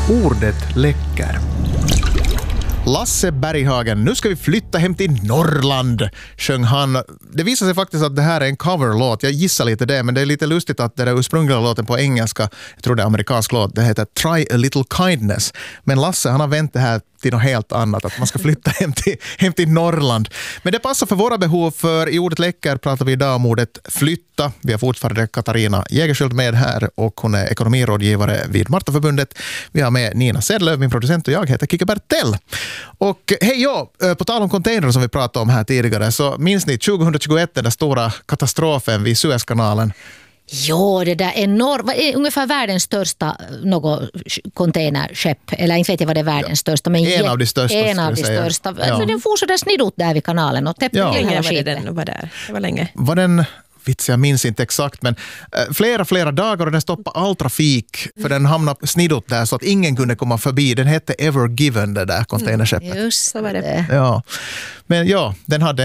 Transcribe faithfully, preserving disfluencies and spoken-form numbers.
Ordet läcker. Lasse Berghagen, nu ska vi flytta hem till Norrland, sjöng han. Det visar sig faktiskt att det här är en coverlåt. Jag gissar lite det, men det är lite lustigt att det där ursprungliga låten på engelska, jag tror det är amerikansk låt, det heter Try a Little Kindness. Men Lasse, han har vänt det här till något helt annat, att man ska flytta hem till, hem till Norrland. Men det passar för våra behov, för i ordet läcker pratar vi idag om ordet flytta. Vi har fortfarande Katarina Jägerskiöld med här och hon är ekonomirådgivare vid Martaförbundet. Vi har med Nina Sedlöv, min producent, och jag heter Kike Bertell. Och hej, ja, på tal om container som vi pratade om här tidigare, så minns ni tjugohundratjugoett, den där stora katastrofen vid Suezkanalen? Jo, det där enorma, ungefär världens största något containerskepp, eller inte vet jag vad det är världens största, men en av de största. En av de största. Ja. Alltså, den fortsatte snidot där vid kanalen och täppte ja. hela var det den var där? Det var länge. Var den... Vits, jag minns inte exakt, men äh, flera, flera dagar och den stoppade all trafik för den hamnade snidot där så att ingen kunde komma förbi. Den hette Ever Given, det där containerskeppet. Just så var det. Ja. Men ja, den hade